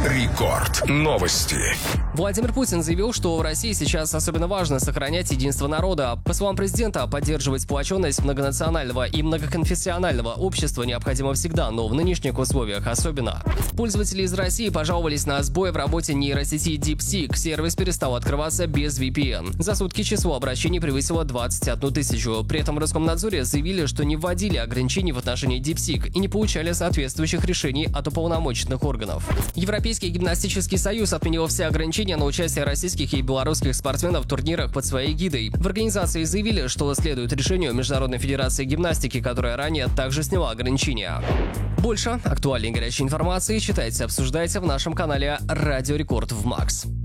Рекорд. Новости. Владимир Путин заявил, что в России сейчас особенно важно сохранять единство народа. По словам президента, поддерживать сплоченность многонационального и многоконфессионального общества необходимо всегда, но в нынешних условиях особенно. Пользователи из России пожаловались на сбой в работе нейросети DeepSeek. Сервис перестал открываться без VPN. За сутки число обращений превысило 21 тысячу. При этом в Роскомнадзоре заявили, что не вводили ограничений в отношении DeepSeek и не получали соответствующих решений от уполномоченных органов. Европейский гимнастический союз отменил все ограничения на участие российских и белорусских спортсменов в турнирах под своей гидой. В организации заявили, что следует решению Международной федерации гимнастики, которая ранее также сняла ограничения. Больше актуальной и горячей информации читайте, обсуждайте в нашем канале Радио Рекорд в Макс.